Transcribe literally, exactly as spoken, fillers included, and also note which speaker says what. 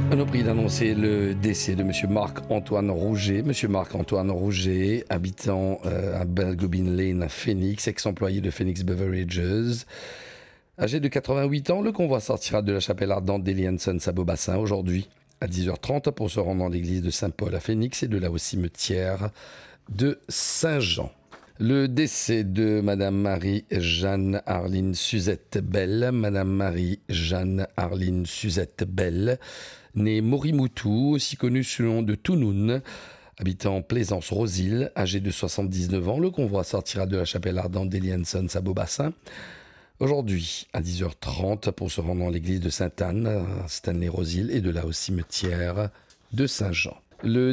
Speaker 1: On a pris d'annoncer le décès de M. Marc-Antoine Rouget. M. Marc-Antoine Rouget, habitant euh, à Belgobin Lane à Phoenix, ex-employé de Phoenix Beverages. Âgé de quatre-vingt-huit ans, le convoi sortira de la chapelle ardente d'Eli Sons à Beaubassin aujourd'hui à dix heures trente pour se rendre dans l'église de Saint-Paul à Phoenix et de là au cimetière de Saint-Jean. Le décès de Madame Marie-Jeanne Arline Suzette Bell. Madame Marie-Jeanne Arline Suzette Bell, née Morimoutou, aussi connue sous le nom de Tounoun, habitant Plaisance-Rosil, âgée de soixante-dix-neuf ans. Le convoi sortira de la chapelle ardente d'Eli Sons à Beaubassin aujourd'hui à dix heures trente pour se rendre dans l'église de Sainte-Anne à Stanley-Rosil et de là au cimetière de Saint-Jean. Le